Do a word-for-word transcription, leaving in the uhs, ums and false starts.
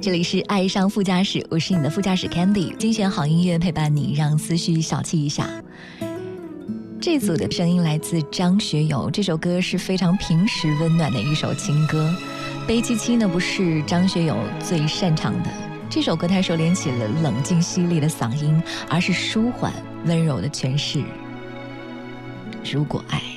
这里是爱上副驾驶，我是你的副驾驶 Candy， 精选好音乐陪伴你，让思绪小憩一下。这组的声音来自张学友，这首歌是非常平实温暖的一首情歌。悲戚戚呢不是张学友最擅长的，这首歌他收敛起了冷静犀利的嗓音，而是舒缓温柔的诠释。如果爱